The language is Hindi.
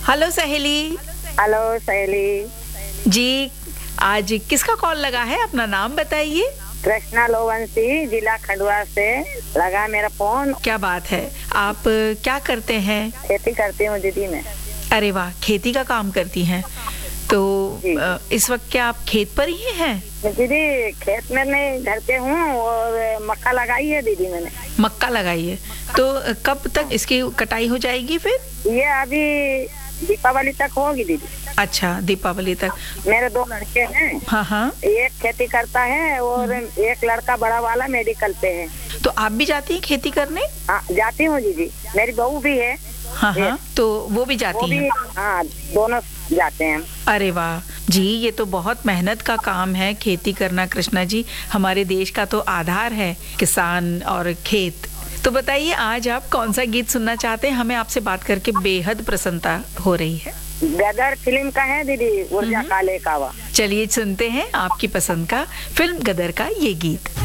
हेलो सहेली। हेलो सहेली जी, आज किसका कॉल लगा है? अपना नाम बताइए। कृष्णा लोवंशी, जिला खंडवा से लगा मेरा फोन। क्या बात है, आप क्या करते हैं? खेती करती हूँ दीदी मैं। अरे वाह, खेती का काम करती हैं। तो इस वक्त क्या आप खेत पर ही हैं? दीदी खेत में नहीं, घर पे हूँ और मक्का लगाई है दीदी मैंने। मक्का लगाई है, तो कब तक इसकी कटाई हो जाएगी फिर? ये अभी दीपावली तक होगी दीदी। अच्छा, दीपावली तक। मेरे 2 लड़के हैं। हाँ हाँ। एक खेती करता है और एक लड़का बड़ा वाला मेडिकल पे है। तो आप भी जाती हैं खेती करने? हाँ जाती हूँ दीदी, मेरी बहू भी है। हाँ हाँ, तो वो भी जाती हैं? हाँ, दोनों जाते हैं। अरे वाह जी, ये तो बहुत मेहनत का काम है खेती करना कृष्णा जी। हमारे देश का तो आधार है किसान और खेत। तो बताइए, आज आप कौन सा गीत सुनना चाहते हैं? हमें आपसे बात करके बेहद प्रसन्नता हो रही है। गदर फिल्म का है दीदी, ऊर्जा काले कावा। चलिए सुनते हैं आपकी पसंद का फिल्म गदर का ये गीत।